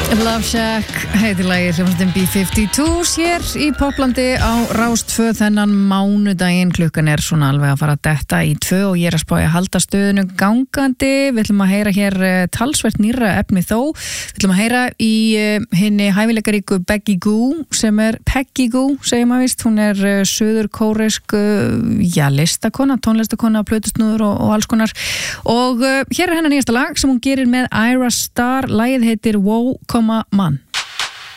Love Shack heitir lagið hljómsveitin B-52 hér í Poplandi á Rás 2 þennan mánudaginn. Klukkan svona alveg að fara að detta í 2 og ég að spá að halda stöðunu gangandi. Við ætlum að heyra hér talsvert nýrra efni þó. Við ætlum að heyra í hinni hæfileikaríku Peggy Gou sem Peggy Gou, segir maður víst. Hún suður-kóresk listakona, tónlistakona, plötusnúður og alls konar. Og hér hennar nýjasta lag sem hún gerir með Ira Star. Lagið heitir Wow, Man.